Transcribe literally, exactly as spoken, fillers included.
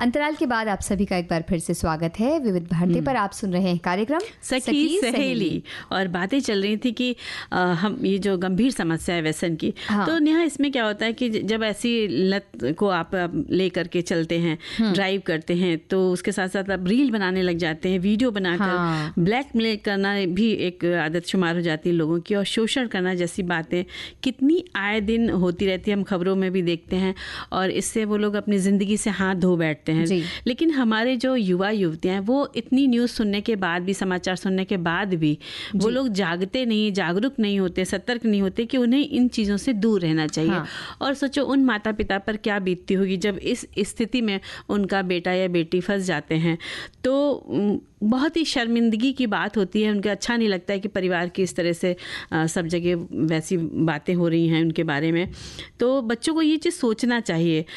अंतराल के बाद आप सभी का एक बार फिर से स्वागत है विविध भारती पर। आप सुन रहे हैं कार्यक्रम सखी, सखी सहेली और बातें चल रही थी कि आ, हम ये जो गंभीर समस्या है व्यसन की, हाँ। तो नेहा इसमें क्या होता है कि जब ऐसी लत को आप ले करके चलते हैं, ड्राइव करते हैं, तो उसके साथ साथ आप रील बनाने लग जाते हैं, वीडियो बनाकर हाँ। ब्लैकमेल करना भी एक आदत शुमार हो जाती है लोगों की, और शोषण करना जैसी बातें कितनी आए दिन होती रहती है, हम खबरों में भी देखते हैं, और इससे वो लोग अपनी ज़िंदगी से हाथ धो बैठते हैं। लेकिन हमारे जो युवा युवतियाँ हैं वो इतनी न्यूज़ सुनने के बाद भी, समाचार सुनने के बाद भी वो लोग जागते नहीं, जागरूक नहीं होते, सतर्क नहीं होते कि उन्हें इन चीज़ों से दूर रहना चाहिए। हाँ। और सोचो उन माता पिता पर क्या बीतती होगी जब इस स्थिति में उनका बेटा या बेटी फंस जाते हैं। तो बहुत ही शर्मिंदगी की बात होती है, उनको अच्छा नहीं लगता है कि परिवार की इस तरह से आ, सब जगह वैसी बातें हो रही हैं उनके बारे में। तो बच्चों को ये चीज़ सोचना चाहिए